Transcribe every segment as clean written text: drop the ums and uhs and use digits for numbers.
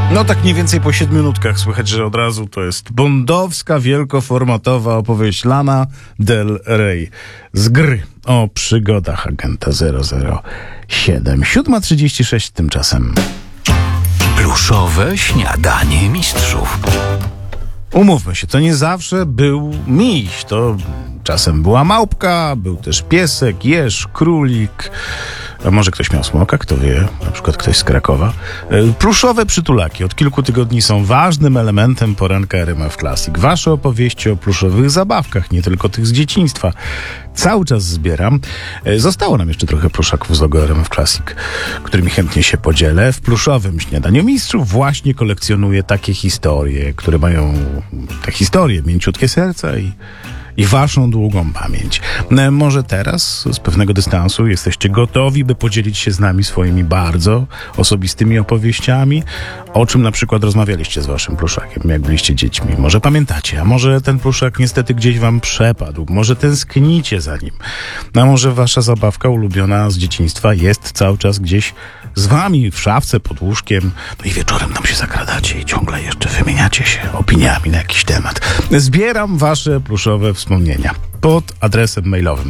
No tak mniej więcej po 7 minutkach słychać, że od razu to jest bondowska, wielkoformatowa opowieść Lana Del Rey z gry o przygodach agenta 007. 7:36 tymczasem. Pluszowe śniadanie mistrzów. Umówmy się, to nie zawsze był miś, to czasem była małpka, był też piesek, jeż, królik, a może ktoś miał smoka, kto wie, na przykład ktoś z Krakowa. Pluszowe przytulaki od kilku tygodni są ważnym elementem poranka RMF Classic. Wasze opowieści o pluszowych zabawkach, nie tylko tych z dzieciństwa, cały czas zbieram. Zostało nam jeszcze trochę pluszaków z logo RMF Classic, którymi chętnie się podzielę. W pluszowym śniadaniu mistrzów właśnie kolekcjonuję takie historie, które mają te historie, mięciutkie serca i waszą długą pamięć. Może teraz z pewnego dystansu jesteście gotowi, by podzielić się z nami swoimi bardzo osobistymi opowieściami, o czym na przykład rozmawialiście z waszym pluszakiem, jak byliście dziećmi. Może pamiętacie, a może ten pluszak niestety gdzieś wam przepadł, może tęsknicie za nim, a może wasza zabawka ulubiona z dzieciństwa jest cały czas gdzieś z wami w szafce, pod łóżkiem, no i wieczorem nam się zakradacie i ciągle jeszcze wymieniacie się opiniami na jakiś temat. Zbieram wasze pluszowe wspomnienia pod adresem mailowym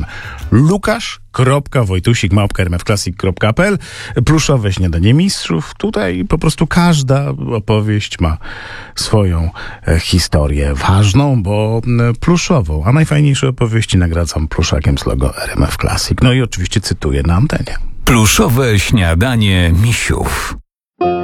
lukasz.wojtusik@rmfclassic.pl. Pluszowe śniadanie mistrzów. Tutaj po prostu każda opowieść ma swoją historię ważną, bo pluszową, a najfajniejsze opowieści nagradzam pluszakiem z logo RMF Classic. No i oczywiście cytuję na antenie. Pluszowe śniadanie misiów.